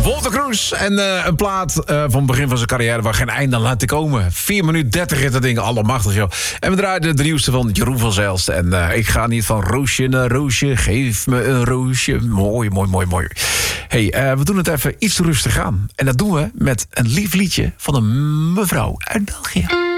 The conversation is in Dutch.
Wolter Kroes en een plaat van het begin van zijn carrière waar geen einde aan laat te komen. 4 minuten 30 is dat ding, allemachtig joh. En we draaiden de nieuwste van Jeroen van Zijlst. En ik ga niet van roosje naar roosje, geef me een roosje. Mooi. Hey, we doen het even iets rustig aan. En dat doen we met een lief liedje van een mevrouw uit België.